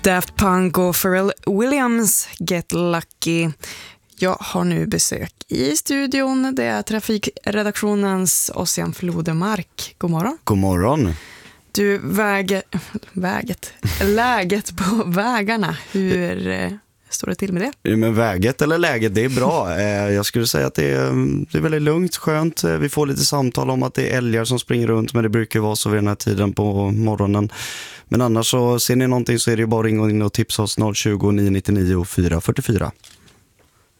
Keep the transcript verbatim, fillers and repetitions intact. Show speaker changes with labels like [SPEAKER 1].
[SPEAKER 1] Daft Punk och Pharrell Williams, Get Lucky. Jag har nu besök i studion. Det är trafikredaktionens Ossian Flodemark. God morgon.
[SPEAKER 2] God morgon.
[SPEAKER 1] Du, väge, väget, läget på vägarna. Hur eh, står det till med det?
[SPEAKER 2] Men väget eller läget, det är bra. Eh, jag skulle säga att det är, det är väldigt lugnt, skönt. Vi får lite samtal om att det är älgar som springer runt, men det brukar vara så vid den här tiden på morgonen. Men annars så ser ni någonting så är det bara att ringa in och tipsa oss noll tjugo, nio nio nio, fyra fyra fyra.